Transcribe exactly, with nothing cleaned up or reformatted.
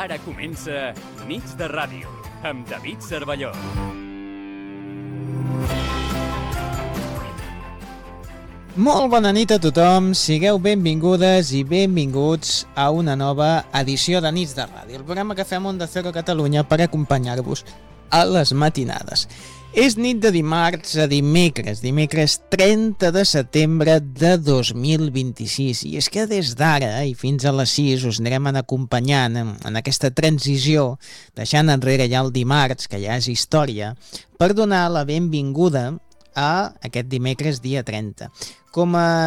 Ara comença Nits de Ràdio, amb David Cervelló. Molt bona nit a tothom, sigueu benvingudes i benvinguts a una nova edició de Nits de Ràdio, el programa que fem Onda Cero Catalunya per acompanyar-vos a les matinades. És nit de dimarts a dimecres, dimecres trenta de setembre de dos mil vint-i-sis, i és que des d'ara i fins a les sis us anirem acompanyant en, en aquesta transició, deixant enrere ja el dimarts, que ja és història, per donar la benvinguda a aquest dimecres dia trenta. Com a